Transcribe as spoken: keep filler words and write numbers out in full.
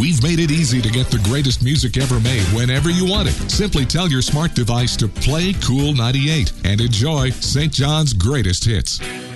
We've made it easy to get the greatest music ever made whenever you want it. Simply tell your smart device to play Cool ninety-eight and enjoy Saint John's greatest hits.